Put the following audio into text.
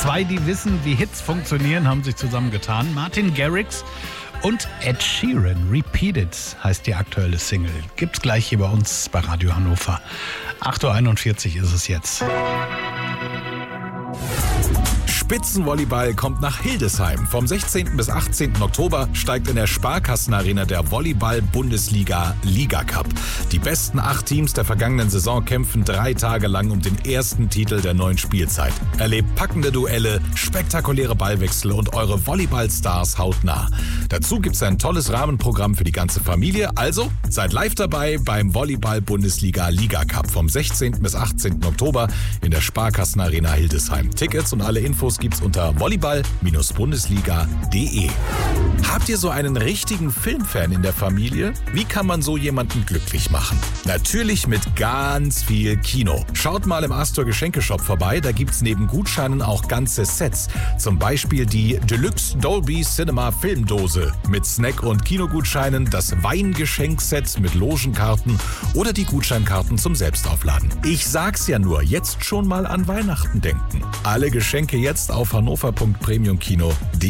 Zwei, die wissen, wie Hits funktionieren, haben sich zusammengetan. Martin Garrix und Ed Sheeran. Repeated heißt die aktuelle Single. Gibt's gleich hier bei uns bei Radio Hannover. 8.41 Uhr ist es jetzt. Spitzenvolleyball kommt nach Hildesheim. Vom 16. bis 18. Oktober steigt in der Sparkassenarena der Volleyball-Bundesliga Liga-Cup. Die besten 8 Teams der vergangenen Saison kämpfen 3 Tage lang um den ersten Titel der neuen Spielzeit. Erlebt packende Duelle, spektakuläre Ballwechsel und eure Volleyball-Stars hautnah. Dazu gibt's ein tolles Rahmenprogramm für die ganze Familie. Also seid live dabei beim Volleyball-Bundesliga Liga-Cup vom 16. bis 18. Oktober in der Sparkassenarena Hildesheim. Tickets und alle Infos gibt's unter volleyball-bundesliga.de. Habt ihr so einen richtigen Filmfan in der Familie? Wie kann man so jemanden glücklich machen? Natürlich mit ganz viel Kino. Schaut mal im Astor Geschenkeshop vorbei, da gibt's neben Gutscheinen auch ganze Sets. Zum Beispiel die Deluxe Dolby Cinema Filmdose mit Snack- und Kinogutscheinen, das Weingeschenkset mit Logenkarten oder die Gutscheinkarten zum Selbstaufladen. Ich sag's ja nur, jetzt schon mal an Weihnachten denken. Alle Geschenke jetzt auf hannover.premiumkino.de.